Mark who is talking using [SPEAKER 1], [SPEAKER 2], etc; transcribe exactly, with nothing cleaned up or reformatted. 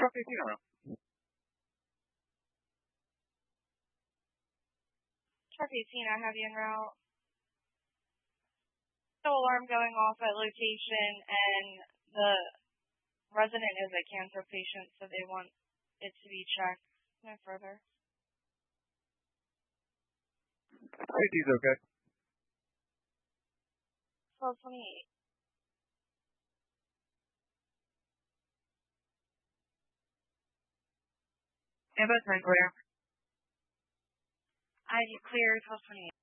[SPEAKER 1] Truck eighteen around.
[SPEAKER 2] Truck eighteen, I have you en route. No alarm going off at location, and the resident is a cancer patient, so they want it to be checked no further.
[SPEAKER 1] eighteen's okay.
[SPEAKER 2] twelve twenty-eight.
[SPEAKER 3] Ambulance nine clear.
[SPEAKER 2] I D clear, twelve twenty-eight.